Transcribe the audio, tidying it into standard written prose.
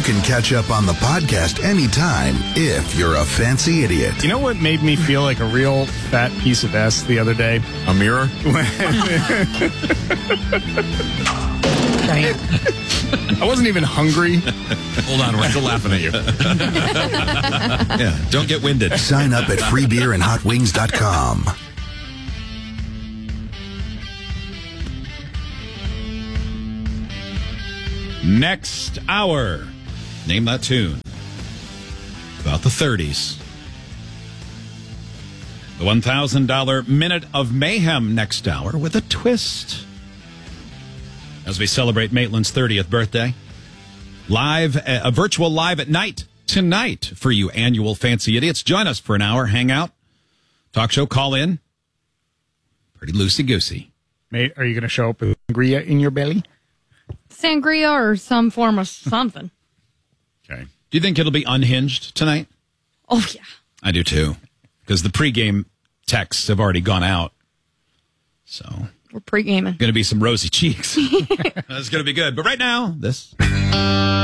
can catch up on the podcast anytime if you're a fancy idiot. You know what made me feel like a real fat piece of S the other day? A mirror? I wasn't even hungry. Hold on, we're still laughing at you. Yeah, don't get winded. Sign up at freebeerandhotwings.com. Next hour, name that tune. About the 30s. The $1,000 Minute of Mayhem next hour with a twist. As we celebrate Maitland's 30th birthday. Live, a virtual live at night tonight for you annual fancy idiots. Join us for an hour, hang out, talk show, call in. Pretty loosey-goosey. Mate, are you going to show up with sangria in your belly? Sangria or some form of something. Okay. Do you think it'll be unhinged tonight? Oh, yeah. I do too. Because the pregame texts have already gone out. So We're pre-gaming. going to be some rosy cheeks. That's going to be good. But right now, this.